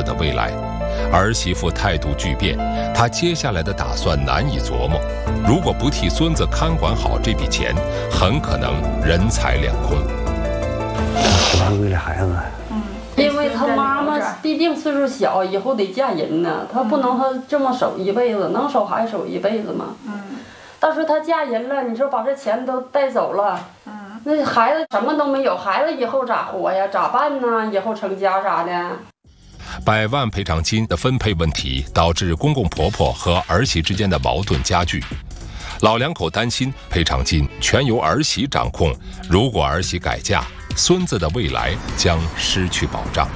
的未来。儿媳妇态度巨变，她接下来的打算难以琢磨。如果不替孙子看管好这笔钱，很可能人财两空。 为了孩子。 因为他妈妈毕竟岁数小，以后得嫁人呢，他不能他这么守一辈子，能守还守一辈子吗？到时候他嫁人了，你说把这钱都带走了，那孩子什么都没有，孩子以后咋活呀？咋办呢？以后成家啥的 ？100万赔偿金的分配问题导致公公婆婆和儿媳之间的矛盾加剧。老两口担心赔偿金全由儿媳掌控，如果儿媳改嫁，孙子的未来将失去保障。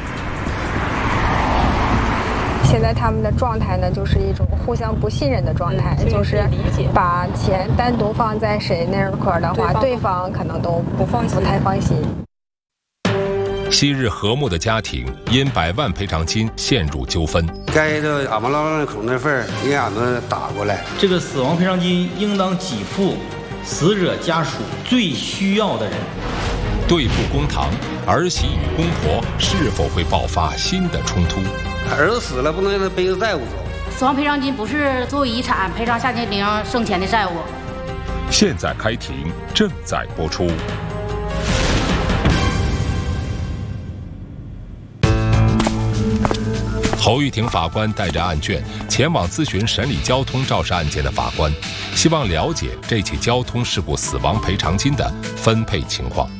现在他们的状态呢，就是一种互相不信任的状态，就是把钱单独放在谁那块的话，对方可能都不太放心。 昔日和睦的家庭因100万赔偿金陷入纠纷， 该的俺们老两口那份应该俺们打过来。 这个死亡赔偿金应当给付死者家属最需要的人。 对簿公堂，儿媳与公婆是否会爆发新的冲突？ 儿子死了，不能让他背着债务走。 死亡赔偿金不是作为遗产赔偿夏金玲生前的债务。 现在开庭，正在播出。侯玉婷法官带着案卷前往咨询审理交通肇事案件的法官，希望了解这起交通事故死亡赔偿金的分配情况。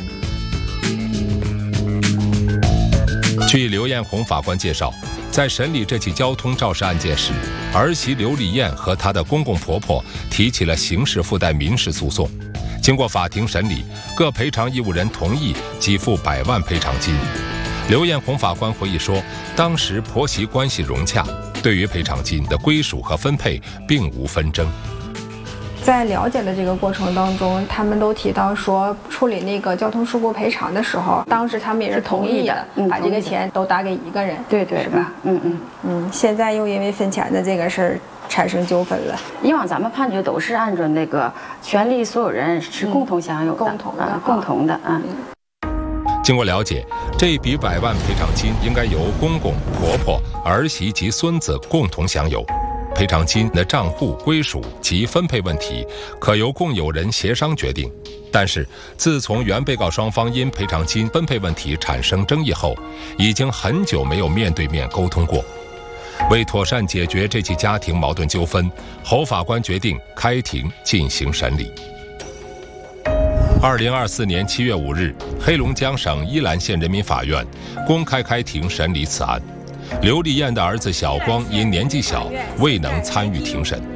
据刘艳红法官介绍，在审理这起交通肇事案件时，儿媳刘丽艳和她的公公婆婆提起了刑事附带民事诉讼。经过法庭审理，各赔偿义务人同意给付100万赔偿金。刘艳红法官回忆说，当时婆媳关系融洽，对于赔偿金的归属和分配并无纷争。 在了解的这个过程当中，他们都提到说，处理那个交通事故赔偿的时候，当时他们也是同意的，把这个钱都打给一个人， 对， 是吧？现在又因为分钱的这个事儿产生纠纷了。 以往咱们判决都是按照那个权利所有人是共同享有的，共同的。 经过了解，这笔100万赔偿金应该由公公、婆婆、儿媳及孙子共同享有。赔偿金的账户归属及分配问题可由共有人协商决定，但是自从原被告双方因赔偿金分配问题产生争议后，已经很久没有面对面沟通过。为妥善解决这起家庭矛盾纠纷，侯法官决定开庭进行审理。2024年7月5日，黑龙江省依兰县人民法院公开开庭审理此案。刘丽艳的儿子小光因年纪小，未能参与庭审。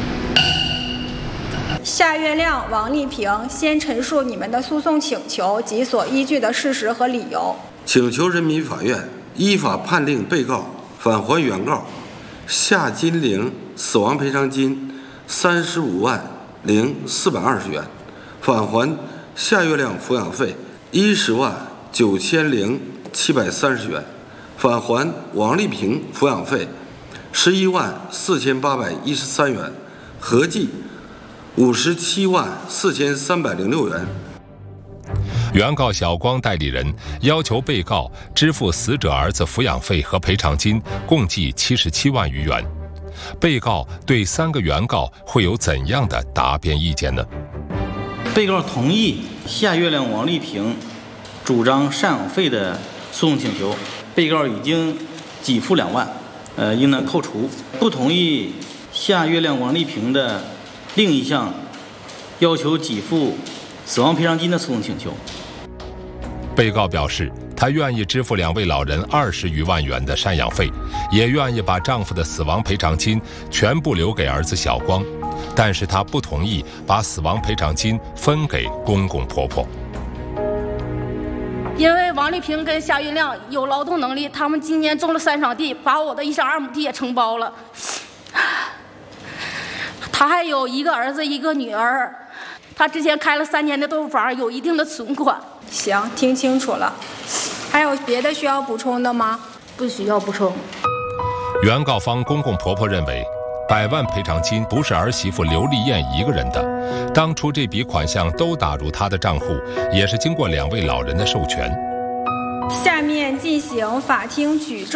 夏月亮、王丽萍先陈述你们的诉讼请求及所依据的事实和理由。 请求人民法院依法判令被告返还原告夏金玲死亡赔偿金35万零420元，返还夏月亮抚养费10万9千零730元，返还王丽萍抚养费11万4813元，合计57万4306元。 原告小光代理人要求被告支付死者儿子抚养费和赔偿金共计77万余元。被告对3个原告会有怎样的答辩意见呢？ 被告同意夏月亮、王丽萍主张赡养费的诉讼请求，被告已经给付2万，应当扣除。不同意夏月亮、王丽萍的另一项要求给付死亡赔偿金的诉讼请求。 被告表示，他愿意支付2位老人20余万元的赡养费，也愿意把丈夫的死亡赔偿金全部留给儿子小光，但是他不同意把死亡赔偿金分给公公婆婆。 因为王丽萍跟夏月亮有劳动能力，他们今年种了3场地，把我的1.2亩地也承包了。他还有1个儿子1个女儿，他之前开了3年的豆腐坊，有一定的存款。 行，听清楚了。还有别的需要补充的吗？ 不需要补充。 原告方公公婆婆认为，100万赔偿金不是儿媳妇刘丽艳一个人的，当初这笔款项都打入她的账户，也是经过2位老人的授权。 下面进行法庭举证。